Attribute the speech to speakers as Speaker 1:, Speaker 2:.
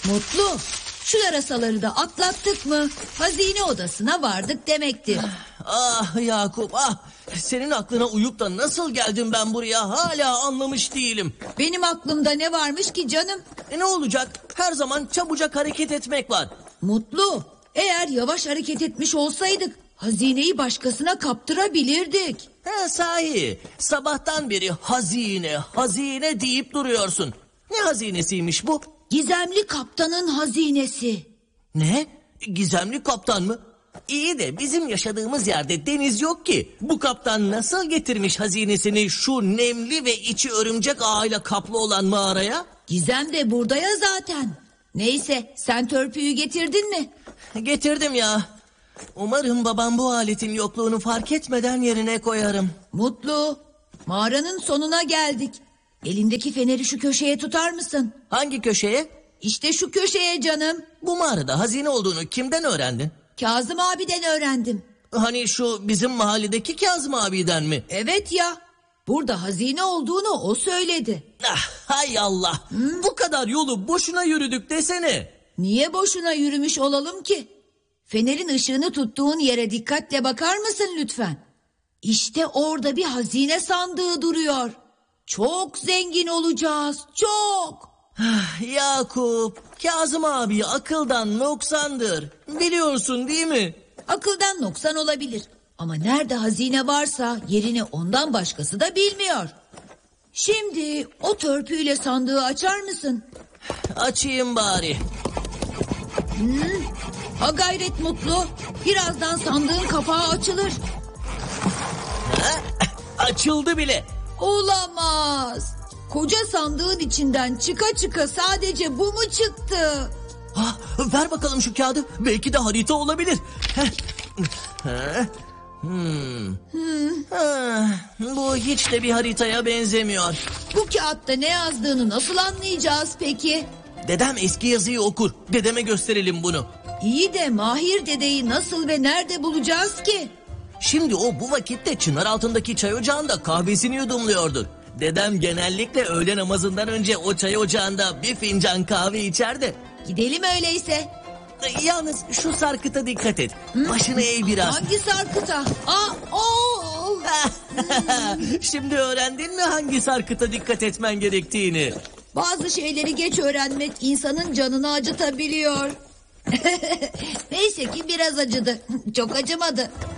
Speaker 1: Mutlu, şu yarasaları da atlattık mı hazine odasına vardık demektir.
Speaker 2: Ah Yakup ah. Senin aklına uyup da nasıl geldim ben buraya hala anlamış değilim.
Speaker 1: Benim aklımda ne varmış ki canım?
Speaker 2: Ne olacak? Her zaman çabucak hareket etmek var.
Speaker 1: Mutlu, eğer yavaş hareket etmiş olsaydık hazineyi başkasına kaptırabilirdik.
Speaker 2: Sahi sabahtan beri hazine hazine deyip duruyorsun. Ne hazinesiymiş bu?
Speaker 1: Gizemli kaptanın hazinesi.
Speaker 2: Ne? Gizemli kaptan mı? İyi de bizim yaşadığımız yerde deniz yok ki. Bu kaptan nasıl getirmiş hazinesini şu nemli ve içi örümcek ağıyla kaplı olan mağaraya?
Speaker 1: Gizem de burada ya zaten. Neyse, sen törpüyü getirdin mi?
Speaker 2: Getirdim ya. Umarım babam bu aletin yokluğunu fark etmeden yerine koyarım.
Speaker 1: Mutlu, mağaranın sonuna geldik. Elindeki feneri şu köşeye tutar mısın?
Speaker 2: Hangi köşeye?
Speaker 1: İşte şu köşeye canım.
Speaker 2: Bu mağarada hazine olduğunu kimden öğrendin?
Speaker 1: Kazım abiden öğrendim.
Speaker 2: Hani şu bizim mahalledeki Kazım abiden mi?
Speaker 1: Evet ya. Burada hazine olduğunu o söyledi.
Speaker 2: Ah, hay Allah. Bu kadar yolu boşuna yürüdük desene.
Speaker 1: Niye boşuna yürümüş olalım ki? Fenerin ışığını tuttuğun yere dikkatle bakar mısın lütfen? İşte orada bir hazine sandığı duruyor. Çok zengin olacağız, çok.
Speaker 2: Yakup, Kazım abi akıldan noksandır. Biliyorsun değil mi?
Speaker 1: Akıldan noksan olabilir. Ama nerede hazine varsa yerini ondan başkası da bilmiyor. Şimdi o törpüyle sandığı açar mısın?
Speaker 2: Açayım bari.
Speaker 1: Ha gayret Mutlu. Birazdan sandığın kapağı açılır.
Speaker 2: Açıldı bile.
Speaker 1: Olamaz. Koca sandığın içinden çıka çıka sadece bu mu çıktı?
Speaker 2: Ver bakalım şu kağıdı. Belki de harita olabilir. Bu hiç de bir haritaya benzemiyor.
Speaker 1: Bu kağıtta ne yazdığını nasıl anlayacağız peki?
Speaker 2: Dedem eski yazıyı okur. Dedeme gösterelim bunu.
Speaker 1: İyi de Mahir dedeyi nasıl ve nerede bulacağız ki?
Speaker 2: Şimdi o bu vakitte çınar altındaki çay ocağında kahvesini yudumluyordur. Dedem genellikle öğle namazından önce o çay ocağında bir fincan kahve içerdi.
Speaker 1: Gidelim öyleyse.
Speaker 2: Yalnız şu sarkıta dikkat et. Başını eğ biraz.
Speaker 1: Hangi sarkıta?
Speaker 2: Şimdi öğrendin mi hangi sarkıta dikkat etmen gerektiğini?
Speaker 1: Bazı şeyleri geç öğrenmek insanın canını acıtabiliyor. Neyse ki biraz acıdı. Çok acımadı.